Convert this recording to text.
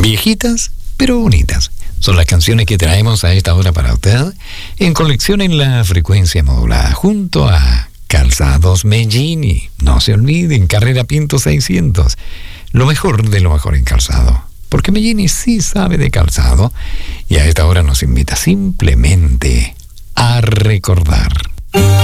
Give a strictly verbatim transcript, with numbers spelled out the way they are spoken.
Viejitas, pero bonitas. Son las canciones que traemos a esta hora para usted en Colección en la Frecuencia Modulada, junto a Calzados Mellini. No se olviden, Carrera Pinto seiscientos. Lo mejor de lo mejor en calzado. Porque Mellini sí sabe de calzado y a esta hora nos invita simplemente a recordar.